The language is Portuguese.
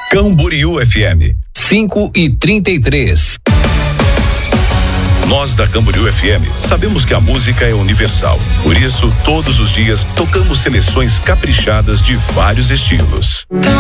Camboriú FM 5:33. Nós da Camboriú FM sabemos que a música é universal. Por isso, todos os dias tocamos seleções caprichadas de vários estilos.